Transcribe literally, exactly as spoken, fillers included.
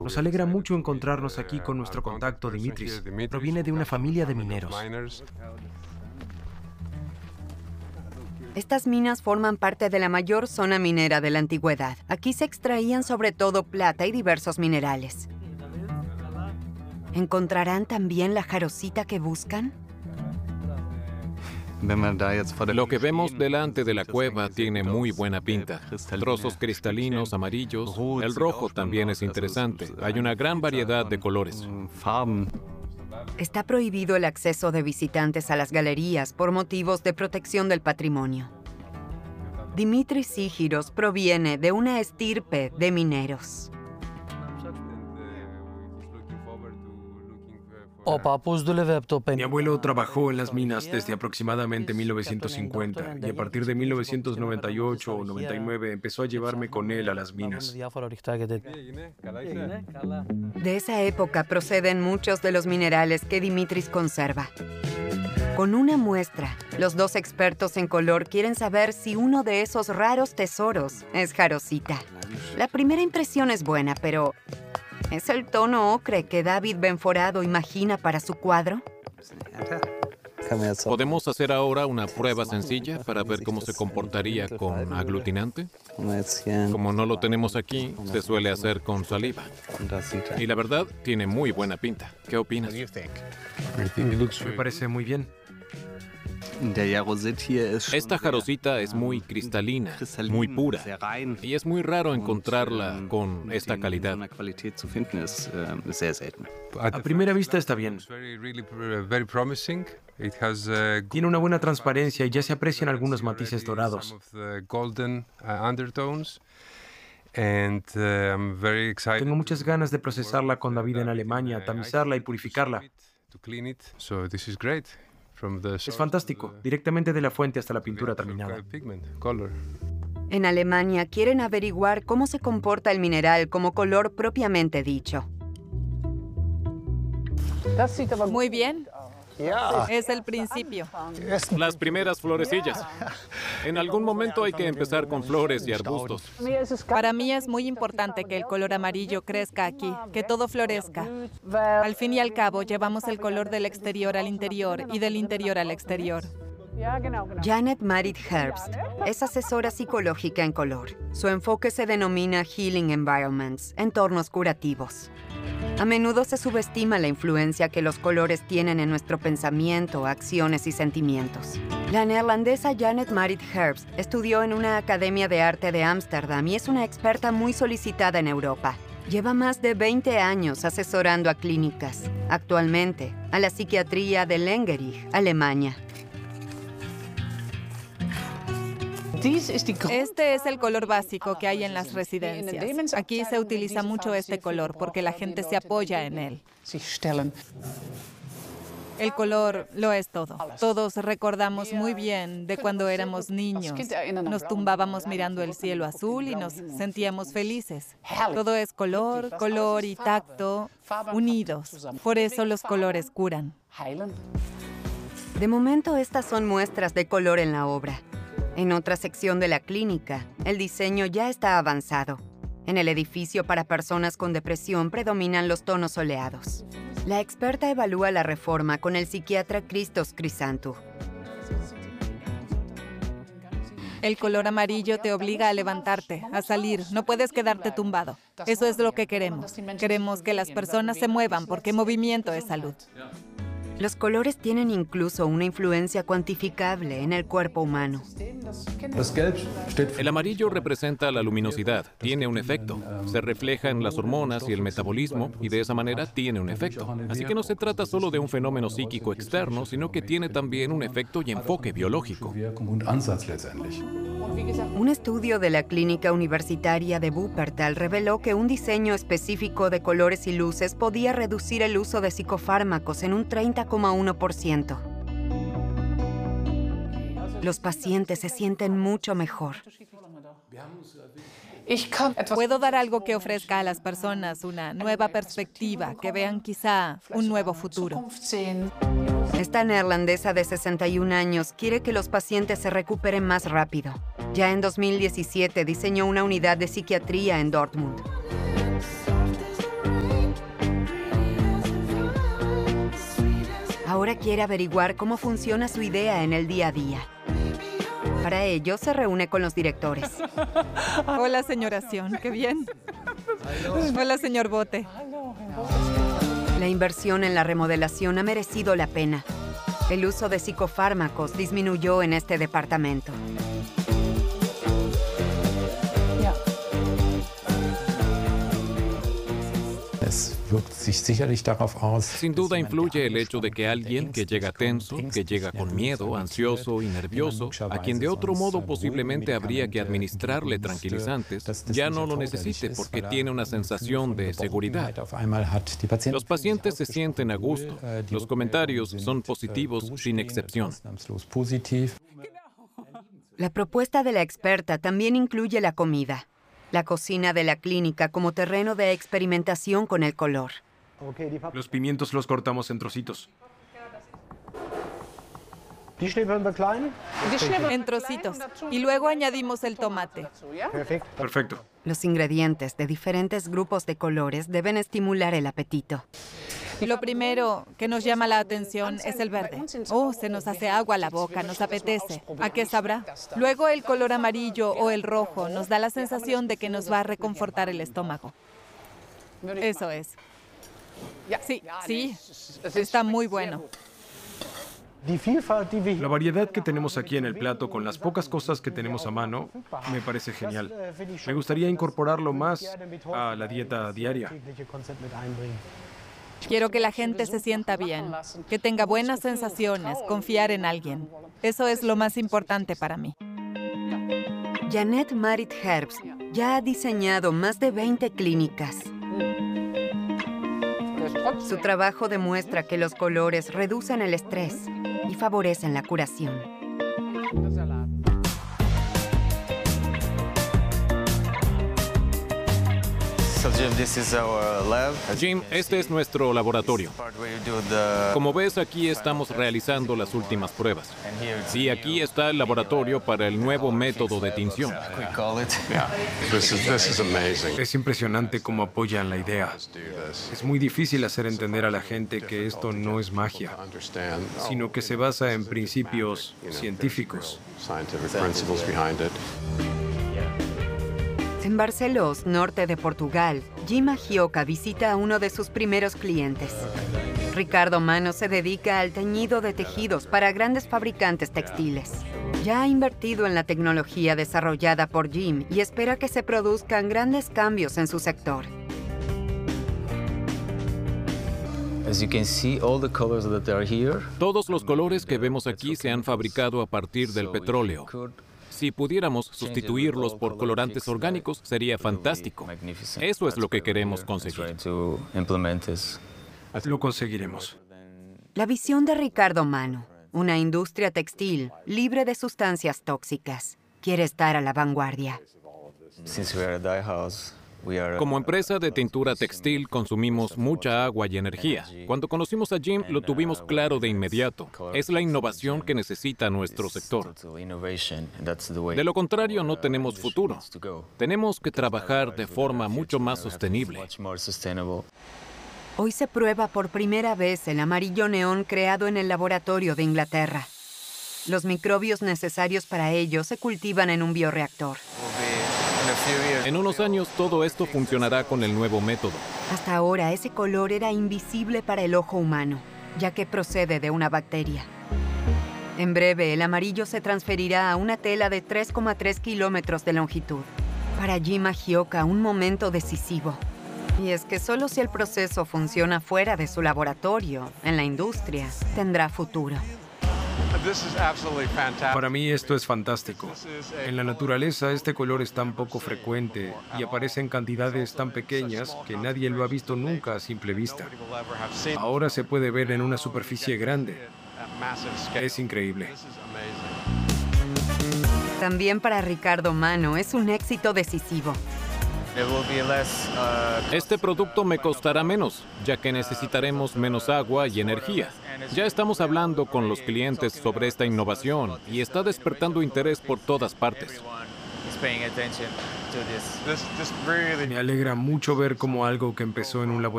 Nos alegra mucho encontrarnos aquí con nuestro contacto Dimitris. Proviene de una familia de mineros. Estas minas forman parte de la mayor zona minera de la antigüedad. Aquí se extraían sobre todo plata y diversos minerales. ¿Encontrarán también la jarosita que buscan? Lo que vemos delante de la cueva tiene muy buena pinta. Trozos cristalinos, amarillos. El rojo también es interesante. Hay una gran variedad de colores. Está prohibido el acceso de visitantes a las galerías por motivos de protección del patrimonio. Dimitris Sígiros proviene de una estirpe de mineros. Mi abuelo trabajó en las minas desde aproximadamente mil novecientos cincuenta y a partir de mil novecientos noventa y ocho o noventa y nueve empezó a llevarme con él a las minas. De esa época proceden muchos de los minerales que Dimitris conserva. Con una muestra, los dos expertos en color quieren saber si uno de esos raros tesoros es jarosita. La primera impresión es buena, pero ¿es el tono ocre que David Benforado imagina para su cuadro? ¿Podemos hacer ahora una prueba sencilla para ver cómo se comportaría con aglutinante? Como no lo tenemos aquí, se suele hacer con saliva. Y la verdad, tiene muy buena pinta. ¿Qué opinas? Me parece muy bien. Esta jarosita es muy cristalina, muy pura, y es muy raro encontrarla con esta calidad. A primera vista está bien. Tiene una buena transparencia y ya se aprecian algunos matices dorados. Tengo muchas ganas de procesarla con David en Alemania, tamizarla y purificarla. Es fantástico, directamente de la fuente hasta la pintura terminada. En Alemania quieren averiguar cómo se comporta el mineral como color propiamente dicho. Muy bien. Es el principio. Las primeras florecillas. En algún momento hay que empezar con flores y arbustos. Para mí es muy importante que el color amarillo crezca aquí, que todo florezca. Al fin y al cabo, llevamos el color del exterior al interior y del interior al exterior. Janet Marit Herbst es asesora psicológica en color. Su enfoque se denomina Healing Environments, entornos curativos. A menudo se subestima la influencia que los colores tienen en nuestro pensamiento, acciones y sentimientos. La neerlandesa Janet Marit Herbst estudió en una academia de arte de Ámsterdam y es una experta muy solicitada en Europa. Lleva más de veinte años asesorando a clínicas, actualmente a la psiquiatría de Lengerich, Alemania. Este es el color básico que hay en las residencias. Aquí se utiliza mucho este color porque la gente se apoya en él. El color lo es todo. Todos recordamos muy bien de cuando éramos niños. Nos tumbábamos mirando el cielo azul y nos sentíamos felices. Todo es color, color y tacto unidos. Por eso los colores curan. De momento, estas son muestras de color en la obra. En otra sección de la clínica, el diseño ya está avanzado. En el edificio para personas con depresión predominan los tonos soleados. La experta evalúa la reforma con el psiquiatra Christos Chrysanthou. El color amarillo te obliga a levantarte, a salir. No puedes quedarte tumbado. Eso es lo que queremos. Queremos que las personas se muevan porque movimiento es salud. Los colores tienen incluso una influencia cuantificable en el cuerpo humano. El amarillo representa la luminosidad, tiene un efecto. Se refleja en las hormonas y el metabolismo y de esa manera tiene un efecto. Así que no se trata solo de un fenómeno psíquico externo, sino que tiene también un efecto y enfoque biológico. Un estudio de la clínica universitaria de Wuppertal reveló que un diseño específico de colores y luces podía reducir el uso de psicofármacos en un treinta coma uno por ciento. Los pacientes se sienten mucho mejor. Puedo dar algo que ofrezca a las personas una nueva perspectiva, que vean quizá un nuevo futuro. Esta neerlandesa de sesenta y un años quiere que los pacientes se recuperen más rápido. Ya en dos mil diecisiete diseñó una unidad de psiquiatría en Dortmund. Ahora quiere averiguar cómo funciona su idea en el día a día. Para ello, se reúne con los directores. Hola, señora Sion, qué bien. Hola, señor Bote. La inversión en la remodelación ha merecido la pena. El uso de psicofármacos disminuyó en este departamento. Sin duda influye el hecho de que alguien que llega tenso, que llega con miedo, ansioso y nervioso, a quien de otro modo posiblemente habría que administrarle tranquilizantes, ya no lo necesite porque tiene una sensación de seguridad. Los pacientes se sienten a gusto. Los comentarios son positivos sin excepción. La propuesta de la experta también incluye la comida. La cocina de la clínica como terreno de experimentación con el color. Los pimientos los cortamos en trocitos. En trocitos. Y luego añadimos el tomate. Perfecto. Los ingredientes de diferentes grupos de colores deben estimular el apetito. Lo primero que nos llama la atención es el verde. Oh, se nos hace agua a la boca, nos apetece. ¿A qué sabrá? Luego el color amarillo o el rojo nos da la sensación de que nos va a reconfortar el estómago. Eso es. Sí, sí, está muy bueno. La variedad que tenemos aquí en el plato con las pocas cosas que tenemos a mano me parece genial. Me gustaría incorporarlo más a la dieta diaria. Quiero que la gente se sienta bien, que tenga buenas sensaciones, confiar en alguien. Eso es lo más importante para mí. Janet Marit Herbst ya ha diseñado más de veinte clínicas. Su trabajo demuestra que los colores reducen el estrés y favorecen la curación. Jim, este es nuestro laboratorio. Como ves, aquí estamos realizando las últimas pruebas. Y aquí está el laboratorio para el nuevo método de tinción. Es impresionante cómo apoyan la idea. Es muy difícil hacer entender a la gente que esto no es magia, sino que se basa en principios científicos. En Barcelos, norte de Portugal, Jim Agioka visita a uno de sus primeros clientes. Ricardo Mano se dedica al teñido de tejidos para grandes fabricantes textiles. Ya ha invertido en la tecnología desarrollada por Jim y espera que se produzcan grandes cambios en su sector. Todos los colores que vemos aquí se han fabricado a partir del petróleo. Si pudiéramos sustituirlos por colorantes orgánicos, sería fantástico. Eso es lo que queremos conseguir. Lo conseguiremos. La visión de Ricardo Mano, una industria textil libre de sustancias tóxicas, quiere estar a la vanguardia. Como empresa de tintura textil, consumimos mucha agua y energía. Cuando conocimos a Jim, lo tuvimos claro de inmediato. Es la innovación que necesita nuestro sector. De lo contrario, no tenemos futuro. Tenemos que trabajar de forma mucho más sostenible. Hoy se prueba por primera vez el amarillo neón creado en el laboratorio de Inglaterra. Los microbios necesarios para ello se cultivan en un bioreactor. En unos años, todo esto funcionará con el nuevo método. Hasta ahora, ese color era invisible para el ojo humano, ya que procede de una bacteria. En breve, el amarillo se transferirá a una tela de tres coma tres kilómetros de longitud. Para Jim Agioka, un momento decisivo. Y es que solo si el proceso funciona fuera de su laboratorio, en la industria, tendrá futuro. Para mí esto es fantástico. En la naturaleza este color es tan poco frecuente y aparece en cantidades tan pequeñas que nadie lo ha visto nunca a simple vista. Ahora se puede ver en una superficie grande. Es increíble. También para Ricardo Mano es un éxito decisivo. Este producto me costará menos, ya que necesitaremos menos agua y energía. Ya estamos hablando con los clientes sobre esta innovación y está despertando interés por todas partes. Me alegra mucho ver cómo algo que empezó en un laboratorio